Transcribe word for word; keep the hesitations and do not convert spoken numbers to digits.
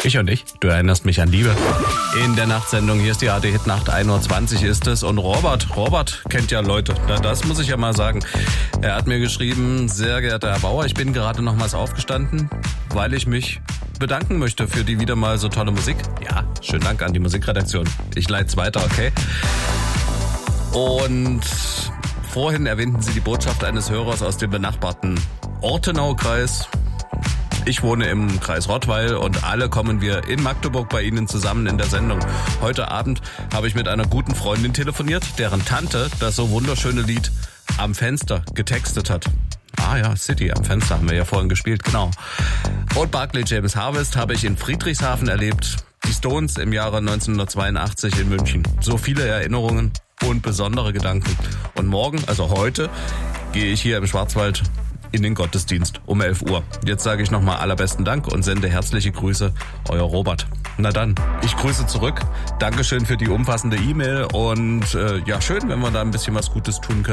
Ich und ich, du erinnerst mich an Liebe. In der Nachtsendung, hier ist die A R D-Hit-Nacht, ein Uhr zwanzig ist es. Und Robert, Robert kennt ja Leute, na, das muss ich ja mal sagen. Er hat mir geschrieben, sehr geehrter Herr Bauer, ich bin gerade nochmals aufgestanden, weil ich mich bedanken möchte für die wieder mal so tolle Musik. Ja, schönen Dank an die Musikredaktion. Ich leite es weiter, okay? Und vorhin erwähnten Sie die Botschaft eines Hörers aus dem benachbarten Ortenau-Kreis. Ich wohne im Kreis Rottweil und alle kommen wir in Magdeburg bei Ihnen zusammen in der Sendung. Heute Abend habe ich mit einer guten Freundin telefoniert, deren Tante das so wunderschöne Lied Am Fenster getextet hat. Ah ja, City am Fenster haben wir ja vorhin gespielt, genau. Und Barclay James Harvest habe ich in Friedrichshafen erlebt. Die Stones im Jahre neunzehnhundertzweiundachtzig in München. So viele Erinnerungen und besondere Gedanken. Und morgen, also heute, gehe ich hier im Schwarzwald in den Gottesdienst um elf Uhr. Jetzt sage ich nochmal allerbesten Dank und sende herzliche Grüße, euer Robert. Na dann, ich grüße zurück. Dankeschön für die umfassende E-Mail und äh, ja, schön, wenn wir da ein bisschen was Gutes tun können.